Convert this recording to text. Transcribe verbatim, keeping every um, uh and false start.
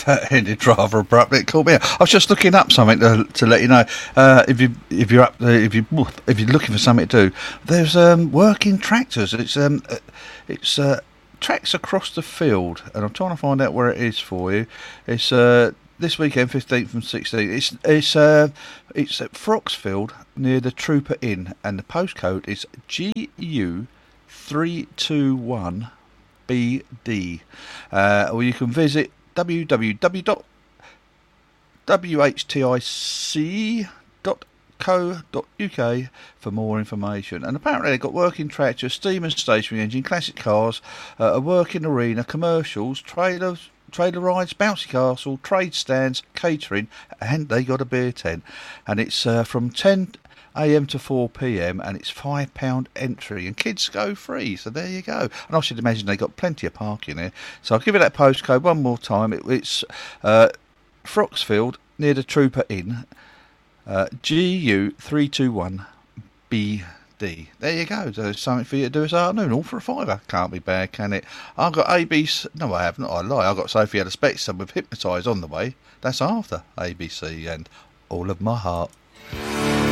that ended rather abruptly. It caught me out. I was just looking up something to, to let you know. Uh, if you if you're up there, if you if you're looking for something to do, there's um, working tractors. It's um it's uh, tracks across the field, and I'm trying to find out where it is for you. It's uh, this weekend, fifteenth and sixteenth. It's it's uh, it's at Froxfield near the Trooper Inn, and the postcode is G U three two one B D. Uh, or you can visit w w w dot w h t i c dot co dot u k for more information. And apparently they've got working tractors, steam and stationary engine, classic cars, uh, a working arena, commercials, trailers, trailer rides, bouncy castle, trade stands, catering, and they got a beer tent. And it's uh, from ten a m to four p m, and it's five pound entry, and kids go free, so there you go. And I should imagine they got plenty of parking here. So I'll give you that postcode one more time. It, it's uh, Froxfield near the Trooper Inn, uh, G U three two one B D. There you go. There's something for you to do this afternoon, all for a fiver. Can't be bad, can it? I've got A B C. No, I haven't. I lie. I've got Sophie Had a Spectre with Hypnotise on the way. That's after A B C and All of My Heart.